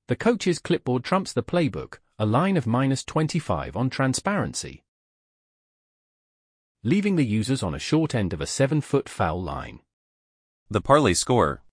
The coach's clipboard trumps the playbook, a line of -25 on transparency, leaving the users on a short end of a 7-foot foul line. The parlay score.